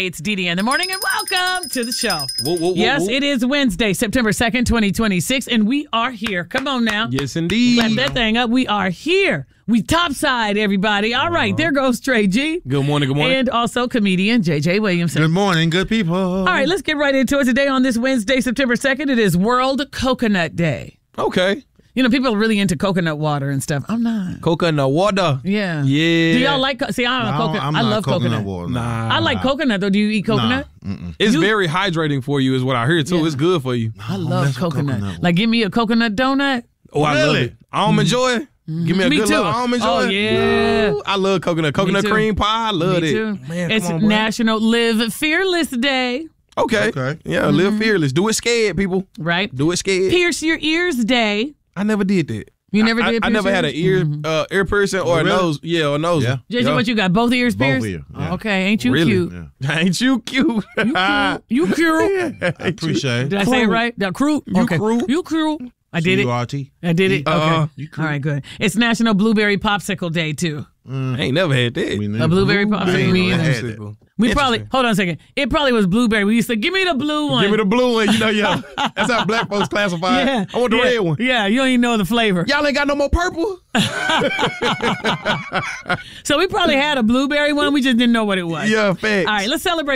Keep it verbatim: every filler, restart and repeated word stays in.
Hey, it's Dee Dee in the morning, and welcome to the show. Whoa, whoa, whoa, yes, whoa. it is Wednesday, September second, twenty twenty-six, and we are here. Come on now. Yes, indeed. Clap that thing up. We are here. We topside, everybody. All right, there goes Trey G. Good morning, good morning. And also comedian J J Williamson. Good morning, good people. All right, let's get right into it. Today on this Wednesday, September second, it is World Coconut Day. Okay. You know, people are really into coconut water and stuff. I'm not. Coconut water. Yeah. Yeah. Do y'all like, co- see, I'm a No, coconut. I'm I not love coconut, coconut. water. Nah. I like coconut, though. Do you eat coconut? Nah. Mm-mm. It's You- very hydrating for you is what I heard, too. Yeah. It's good for you. I love mess with coconut. coconut water. Like, give me a coconut donut. Oh, I love Really? it. Almond joy. Give me a Me good too. little almond joy. Oh, yeah. Ooh, I love coconut. Coconut too. cream pie. I love Me it. too. Man, it's come on, bro. National Live Fearless Day, Okay. Okay. Yeah, live fearless. Do it scared, people. right? Do it scared. Pierce Your Ears Day. I never did that. You never I, did I, I pierce never your had an ears? ear uh, ear piercing or a Really? nose. Yeah, or a nose. Yeah. J J, what you got? Both ears Both pierced? ears, yeah. Oh, okay, ain't you Really? cute? Yeah. Ain't you cute? You cute. I appreciate Did it. I say it Cruel. right? That cute. You okay. cruel. You cruel. I did it. C U R T. I did it. Uh, Okay. you All right, good. It's National Blueberry Popsicle Day too. I ain't never had that. We A blueberry I popsicle. ain't Me never either. had that. We probably Interesting. hold on a second. It probably was blueberry. We used to give me the blue one. Give me the blue one. You know, yeah. That's how black folks classify yeah. it. I want the yeah. red one. Yeah, you don't even know the flavor. Y'all ain't got no more purple? So we probably had a blueberry one. We just didn't know what it was. Yeah, facts. All right, let's celebrate.